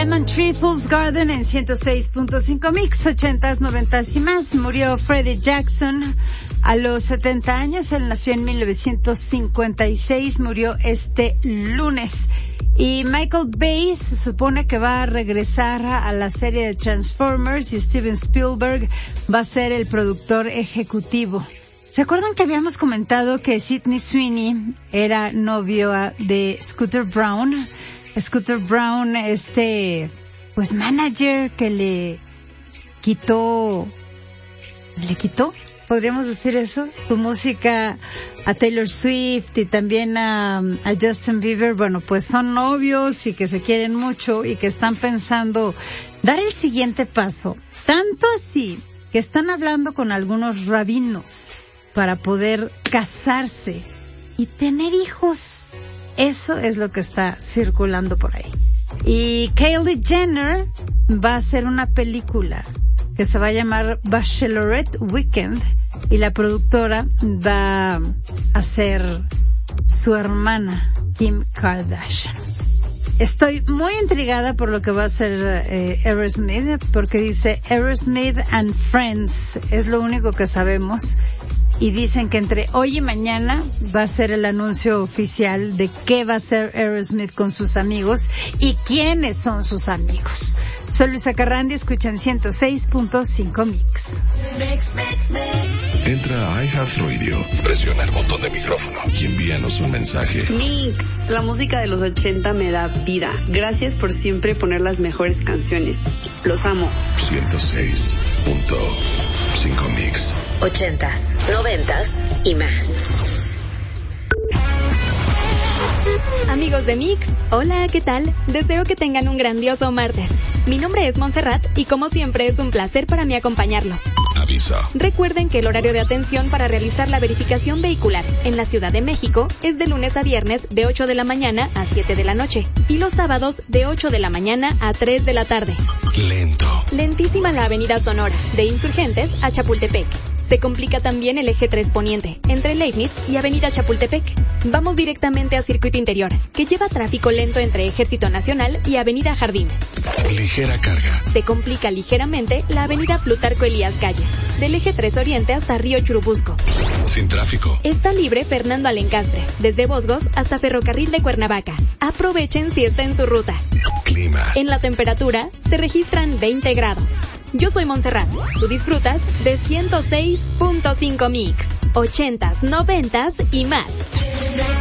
Lemon Tree, Fool's Garden en 106.5 Mix, 80s, 90s y más. Murió Freddie Jackson a los 70 años. Él nació en 1956, murió este lunes. Y Michael Bay se supone que va a regresar a la serie de Transformers y Steven Spielberg va a ser el productor ejecutivo. ¿Se acuerdan que habíamos comentado que Sydney Sweeney era novio de Scooter Braun? Scooter Braun, pues manager que le quitó, podríamos decir eso, su música a Taylor Swift y también a Justin Bieber. Bueno, pues son novios y que se quieren mucho y que están pensando dar el siguiente paso. Tanto así que están hablando con algunos rabinos para poder casarse y tener hijos. Eso es lo que está circulando por ahí. Y Kylie Jenner va a hacer una película que se va a llamar Bachelorette Weekend y la productora va a ser su hermana Kim Kardashian. Estoy muy intrigada por lo que va a hacer Aerosmith, porque dice Aerosmith and Friends, es lo único que sabemos. Y dicen que entre hoy y mañana va a ser el anuncio oficial de qué va a hacer Aerosmith con sus amigos y quiénes son sus amigos. Soy Luisa Carrandi, escuchan 106.5 Mix. Entra a iHeartRadio, presiona el botón de micrófono y envíanos un mensaje. Mix, la música de los 80 me da vida. Gracias por siempre poner las mejores canciones. Los amo. 106.5 Mix. 80s, 90s y más. Amigos de Mix, hola, ¿qué tal? Deseo que tengan un grandioso martes. Mi nombre es Montserrat y como siempre es un placer para mí acompañarlos. Aviso. Recuerden que el horario de atención para realizar la verificación vehicular en la Ciudad de México es de lunes a viernes de 8 de la mañana a 7 de la noche y los sábados de 8 de la mañana a 3 de la tarde. Lento. Lentísima la avenida Sonora, de Insurgentes a Chapultepec. Se complica también el eje 3 poniente, entre Leibniz y avenida Chapultepec. Vamos directamente a Circuito Interior, que lleva tráfico lento entre Ejército Nacional y avenida Jardín. Ligera carga. Se complica ligeramente la avenida Plutarco Elías Calles, del eje 3 Oriente hasta Río Churubusco. Sin tráfico. Está libre Fernando Alencastre, desde Bosgos hasta Ferrocarril de Cuernavaca. Aprovechen si está en su ruta. Clima. En la temperatura se registran 20 grados. Yo soy Montserrat. Tú disfrutas de 106.5 Mix, 80s, 90s y más.